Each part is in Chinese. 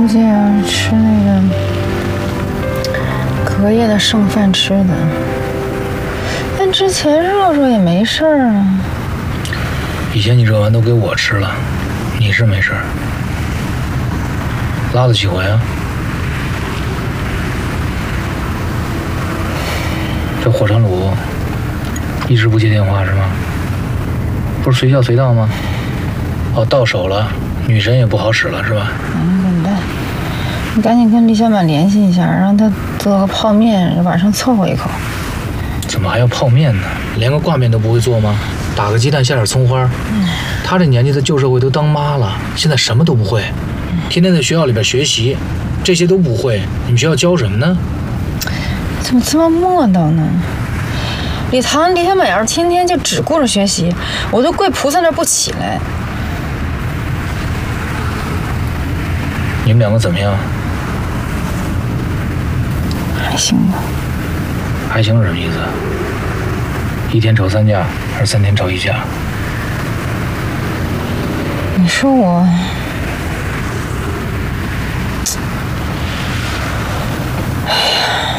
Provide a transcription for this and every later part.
估计啊，吃那个隔夜的剩饭吃的。但之前热热也没事儿啊。 以前你热完都给我吃了，你是没事儿。拉了几回啊？这火车鲁一直不接电话是吗？不是随叫随到吗？哦，到手了，女神也不好使了是吧？ 笨蛋！你赶紧跟李小满联系一下，让他做个泡面，晚上凑合一口。 怎么还要泡面呢？连个挂面都不会做吗？打个鸡蛋下点葱花。他这年纪的旧社会都当妈了，现在什么都不会，天天在学校里边学习，这些都不会。你们学校教什么呢？ 怎么这么磨叨呢？李唐、李小满要是天天就只顾着学习，我都跪菩萨那儿不起来。 你们两个怎么样？ 还行吧。 还行是什么意思？一天吵3架，还是3天吵1架？ 你说我，哎呀，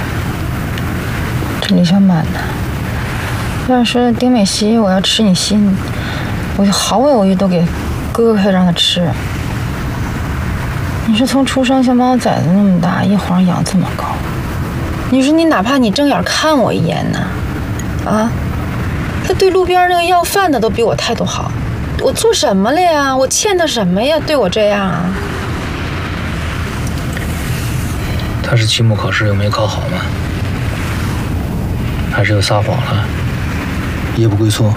这李小满呢？要是丁美熙，我要吃你心，我就毫不犹豫都给割开让他吃。你说从出生像猫崽子那么大，一晃养这么高，你说你哪怕你睁眼看我一眼呢，啊，他对路边那个要饭的都比我态度好。我做什么了呀？我欠他什么呀？对我这样啊？ 他是期末考试又没考好吗？还是又撒谎了？夜不归宿？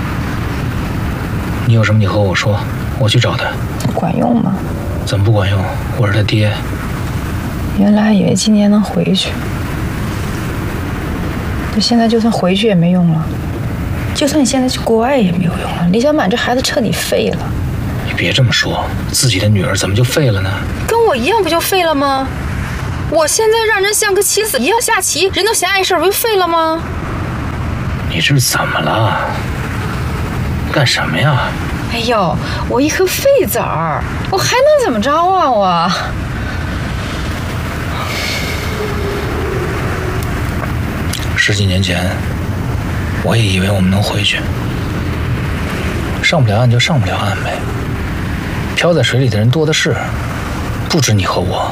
你有什么你和我说，我去找他。 管用吗？ 怎么不管用？我是他爹。 原来还以为今年能回去，这现在就算回去也没用了。就算你现在去国外也没有用了。李小满这孩子彻底废了。 你别这么说，自己的女儿怎么就废了呢？ 跟我一样不就废了吗？我现在让人像个棋子一样下棋，人都嫌碍事，不就废了吗？ 你这是怎么了？干什么呀？ 哎呦，我一颗废子儿，我还能怎么着啊我？ 十几年前，我也以为我们能回去，上不了岸就上不了岸呗。漂在水里的人多的是，不止你和我。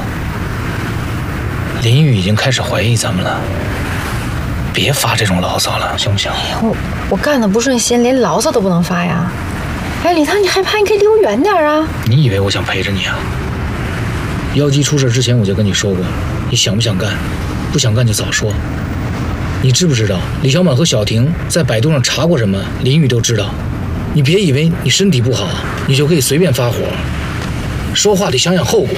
林玉已经开始怀疑咱们了，别发这种牢骚了，行不行？ 哎呀，我干的不顺心，连牢骚都不能发呀。哎，李唐，你害怕你可以离我远点啊。 你以为我想陪着你啊？妖姬出事之前我就跟你说过，你想不想干？不想干就早说。你知不知道李小满和小婷在百度上查过什么？林玉都知道。你别以为你身体不好，你就可以随便发火，说话得想想后果。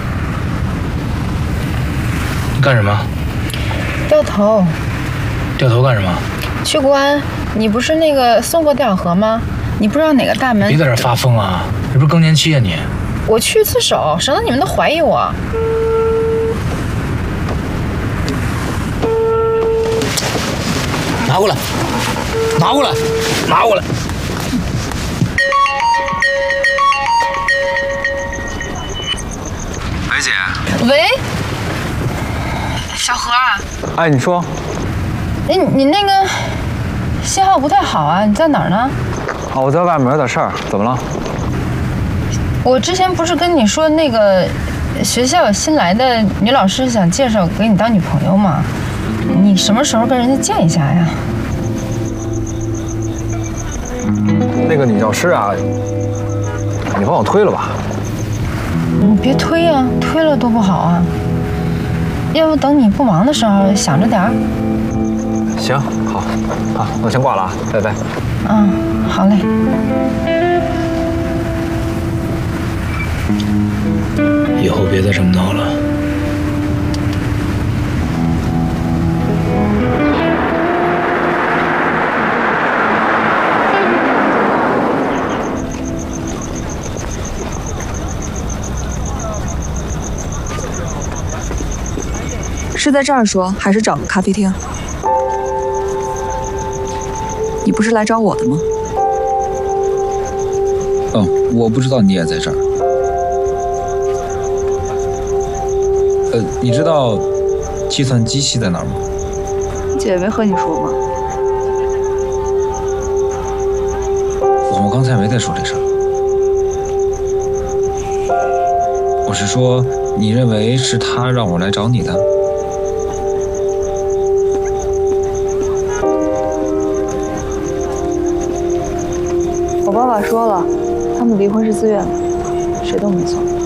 你干什么？ 掉头。 掉头干什么？ 去国安，你不是那个送过电脑盒吗？你不知道哪个大门？ 别在这发疯啊！这不是更年期啊你！ 我去自首，省得你们都怀疑我。 拿过来，拿过来，拿过来！ 喂，姐。 喂，小何啊。 哎，你说。 你那个信号不太好啊，你在哪儿呢？ 啊，我在外面有点事儿，怎么了？ 我之前不是跟你说那个学校有新来的女老师想介绍给你当女朋友吗？你什么时候跟人家见一下呀？ 那个女教师啊，你帮我推了吧。 你别推啊，推了多不好啊。要不等你不忙的时候想着点儿。 行，好，好，我先挂了啊，拜拜。 嗯，好嘞。 以后别再这么闹了。 是在这儿说，还是找个咖啡厅？你不是来找我的吗？ 我不知道你也在这儿。 你知道计算机系在哪儿吗？ 姐没和你说吗？ 我们刚才没在说这事儿。我是说，你认为是他让我来找你的？ 我爸爸说了，他们离婚是自愿的，谁都没错。